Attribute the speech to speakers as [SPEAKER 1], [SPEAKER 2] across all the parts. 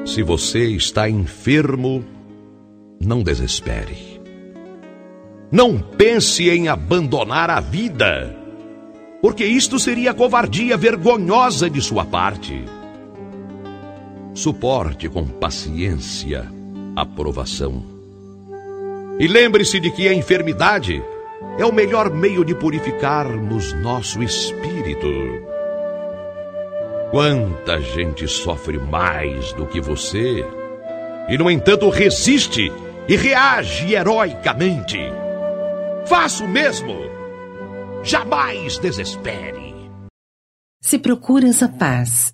[SPEAKER 1] Se você está enfermo, não desespere. Não pense em abandonar a vida, porque isto seria covardia vergonhosa de sua parte. Suporte com paciência a provação. E lembre-se de que a enfermidade é o melhor meio de purificarmos nosso espírito. Quanta gente sofre mais do que você e, no entanto, resiste e reage heroicamente. Faça o mesmo. Jamais desespere.
[SPEAKER 2] Se procuras a paz,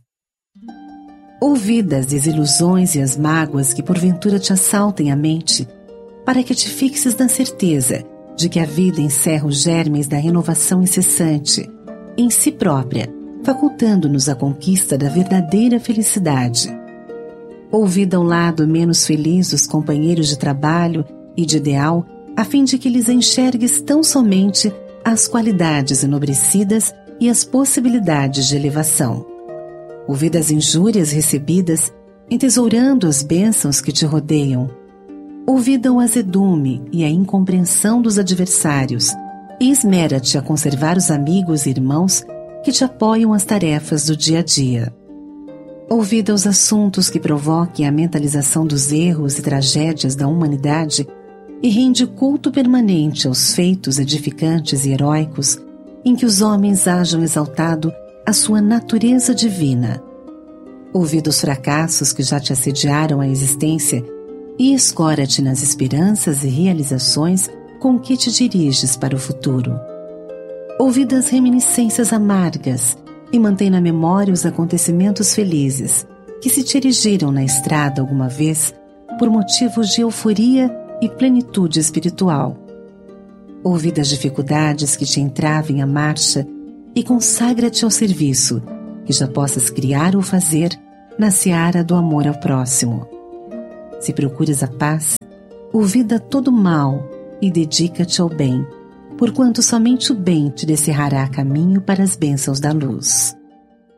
[SPEAKER 2] ouvi das desilusões e as mágoas que porventura te assaltem a mente, para que te fixes na certeza de que a vida encerra os germes da renovação incessante em si própria, facultando-nos a conquista da verdadeira felicidade. Ouvida ao lado menos feliz os companheiros de trabalho e de ideal, a fim de que lhes enxergues tão somente as qualidades enobrecidas e as possibilidades de elevação. Ouvida as injúrias recebidas, entesourando as bênçãos que te rodeiam. Ouvida o azedume e a incompreensão dos adversários, e esmera-te a conservar os amigos e irmãos que te apoiam as tarefas do dia a dia. Ouvida os assuntos que provoquem a mentalização dos erros e tragédias da humanidade, e rende culto permanente aos feitos edificantes e heróicos em que os homens hajam exaltado a sua natureza divina. Ouvida os fracassos que já te assediaram a existência, e escora-te nas esperanças e realizações com que te diriges para o futuro. Ouvida as reminiscências amargas e mantém na memória os acontecimentos felizes que se te erigiram na estrada alguma vez por motivos de euforia e plenitude espiritual. Ouvida as dificuldades que te entravem a marcha e consagra-te ao serviço que já possas criar ou fazer na seara do amor ao próximo. Se procuras a paz, ouvida todo mal e dedica-te ao bem, porquanto somente o bem te descerrará caminho para as bênçãos da luz.